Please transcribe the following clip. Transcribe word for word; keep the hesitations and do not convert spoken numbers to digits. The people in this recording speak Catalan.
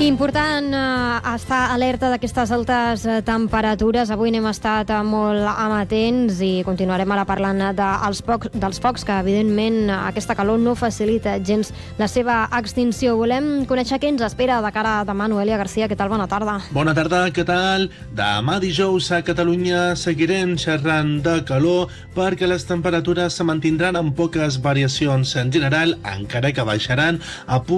Important eh, estar alerta d'aquestes altes eh, temperatures. Avui n'hem estat eh, molt amatents i continuarem ara parlant de, els pocs, dels focs, que evidentment aquesta calor no facilita gens la seva extinció. Volem conèixer què ens espera de cara a demà. Noelia Garcia, què tal? Bona tarda. Bona tarda, què tal? Demà dijous a Catalunya seguirem xerrant de calor perquè les temperatures se mantindran amb poques variacions en general, encara que baixaran a punt